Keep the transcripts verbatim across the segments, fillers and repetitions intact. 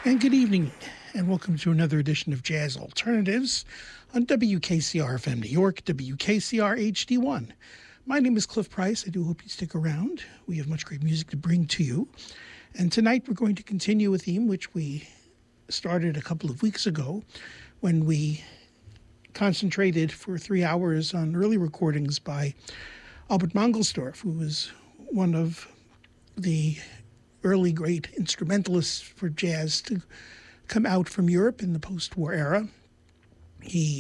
And good evening, and welcome to another edition of Jazz Alternatives on W K C R F M New York, W K C R H D one. My name is Cliff Price. I do hope you stick around. We have much great music to bring to you. And tonight we're going to continue a theme which we started a couple of weeks ago when we concentrated for three hours on early recordings by Albert Mangelsdorff, who was one of the early great instrumentalists for jazz to come out from Europe in the post-war era. He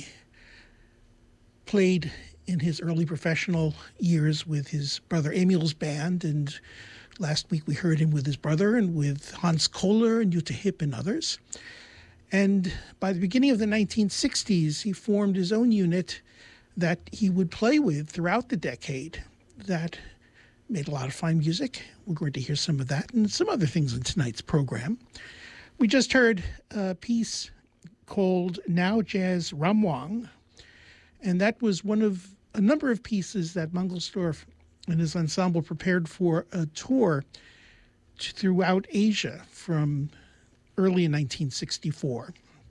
played in his early professional years with his brother Emil's band, and last week we heard him with his brother and with Hans Kohler and Jutta Hipp and others. And by the beginning of the nineteen sixties, he formed his own unit that he would play with throughout the decade that made a lot of fine music. We're going to hear some of that and some other things in tonight's program. We just heard a piece called Now Jazz Ramwang, and that was one of a number of pieces that Mangelsdorff and his ensemble prepared for a tour throughout Asia from early in nineteen sixty-four.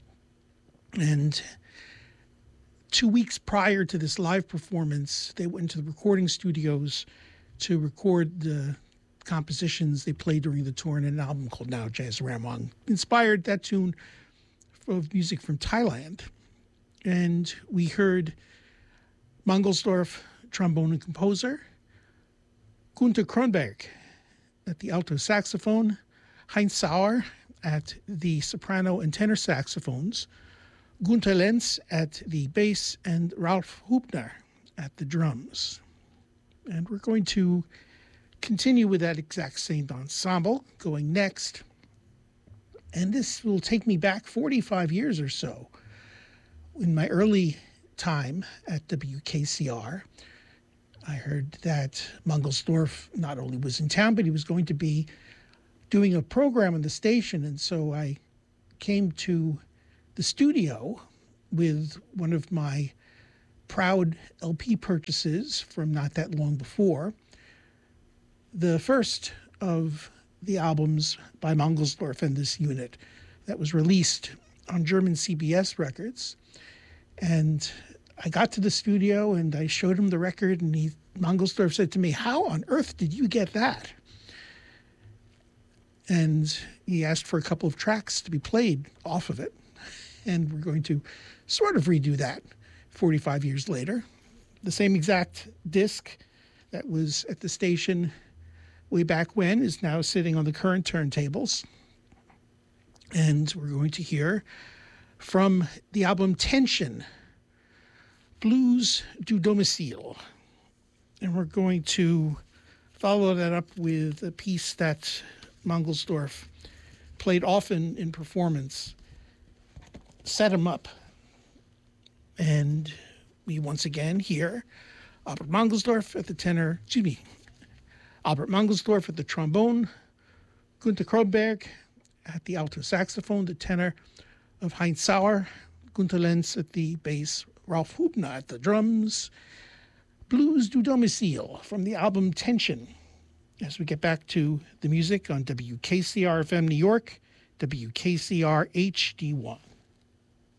And two weeks prior to this live performance, they went to the recording studios to record the compositions they played during the tour in an album called Now Jazz Ramwang. Inspired that tune of music from Thailand. And we heard Mangelsdorff, trombone and composer, Günter Kronberg at the alto saxophone, Heinz Sauer at the soprano and tenor saxophones, Gunter Lenz at the bass, and Ralf Hübner at the drums. And we're going to continue with that exact same ensemble going next. And this will take me back forty-five years or so. In my early time at W K C R, I heard that Mangelsdorff not only was in town, but he was going to be doing a program on the station. And so I came to the studio with one of my proud L P purchases from not that long before, the first of the albums by Mangelsdorff and this unit that was released on German C B S records. And I got to the studio and I showed him the record, and he, Mangelsdorff said to me, "How on earth did you get that?" And he asked for a couple of tracks to be played off of it. And we're going to sort of redo that forty-five years later. The same exact disc that was at the station way back when is now sitting on the current turntables. And we're going to hear from the album Tension, Blues du Domicile. And we're going to follow that up with a piece that Mangelsdorff played often in performance, Set 'em Up. And we once again hear Albert Mangelsdorff at the tenor, excuse me, Albert Mangelsdorff at the trombone, Günter Kronberg at the alto saxophone, the tenor of Heinz Sauer, Gunter Lenz at the bass, Ralf Hübner at the drums, Blues du Domicile from the album Tension. As we get back to the music on W K C R F M New York, W K C R H D one.